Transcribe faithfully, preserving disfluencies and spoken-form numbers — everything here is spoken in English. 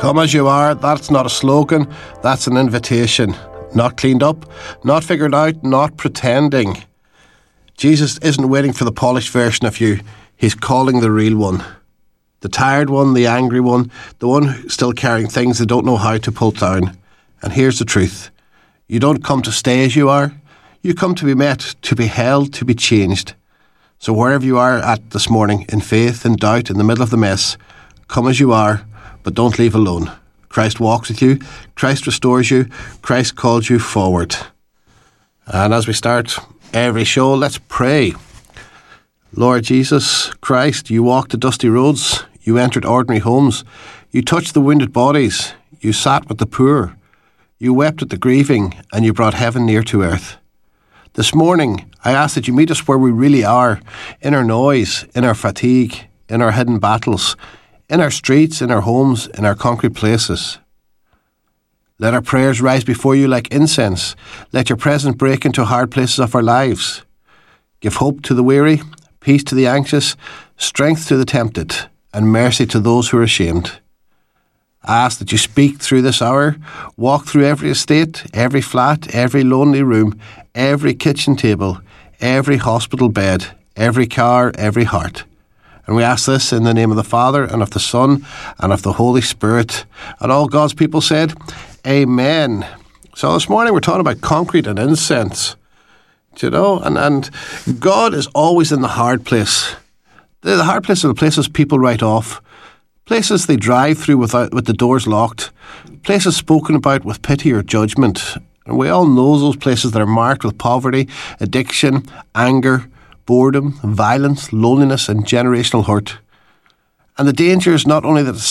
Come as you are, that's not a slogan, that's an invitation. Not cleaned up, not figured out, not pretending. Jesus isn't waiting for the polished version of you, he's calling the real one. The tired one, the angry one, the one still carrying things they don't know how to pull down. And here's the truth. You don't come to stay as you are, you come to be met, to be held, to be changed. So wherever you are at this morning, in faith, in doubt, in the middle of the mess, come as you are, but don't leave alone. Christ walks with you, Christ restores you, Christ calls you forward. And as we start every show, let's pray. Lord Jesus Christ, you walked the dusty roads, you entered ordinary homes, you touched the wounded bodies, you sat with the poor, you wept at the grieving, and you brought heaven near to earth. This morning, I ask that you meet us where we really are, in our noise, in our fatigue, in our hidden battles, in our streets, in our homes, in our concrete places. Let our prayers rise before you like incense. Let your presence break into hard places of our lives. Give hope to the weary, peace to the anxious, strength to the tempted, and mercy to those who are ashamed. I ask that you speak through this hour, walk through every estate, every flat, every lonely room, every kitchen table, every hospital bed, every car, every heart. And we ask this in the name of the Father, and of the Son, and of the Holy Spirit. And all God's people said, Amen. So this morning we're talking about concrete and incense. Do you know? And, and God is always in the hard place. The, the hard places are the places people write off. Places they drive through without, with the doors locked. Places spoken about with pity or judgment. And we all know those places that are marked with poverty, addiction, anger, boredom, violence, loneliness, and generational hurt. And the danger is not only that